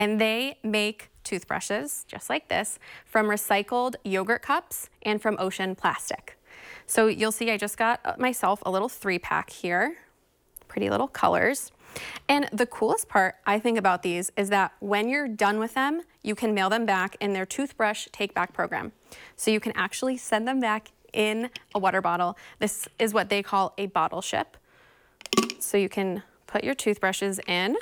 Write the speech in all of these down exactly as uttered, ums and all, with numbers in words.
and they make toothbrushes just like this from recycled yogurt cups and from ocean plastic. So you'll see I just got myself a little three pack here, pretty little colors. And the coolest part I think about these is that when you're done with them, you can mail them back in their toothbrush take back program. So you can actually send them back in a water bottle. This is what they call a bottle ship. So you can put your toothbrushes in.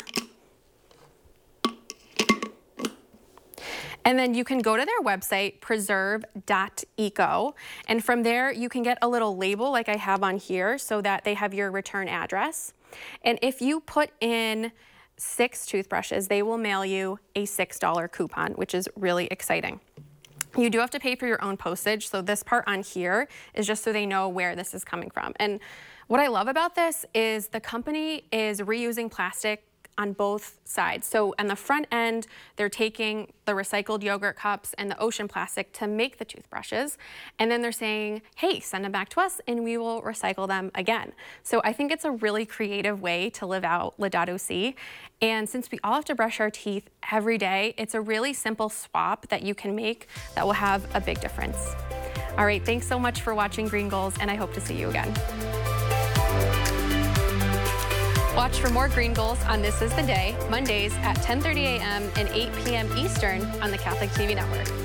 And then you can go to their website, preserve dot eco, and from there you can get a little label like I have on here so that they have your return address. And if you put in six toothbrushes, they will mail you a six dollar coupon, which is really exciting. You do have to pay for your own postage, so this part on here is just so they know where this is coming from. And what I love about this is the company is reusing plastic on both sides. So on the front end, they're taking the recycled yogurt cups and the ocean plastic to make the toothbrushes. And then they're saying, hey, send them back to us and we will recycle them again. So I think it's a really creative way to live out Laudato Si. And since we all have to brush our teeth every day, it's a really simple swap that you can make that will have a big difference. All right, thanks so much for watching Green Goals, and I hope to see you again. Watch for more Green Goals on This Is the Day, Mondays at ten thirty a m and eight p m Eastern on the Catholic T V Network.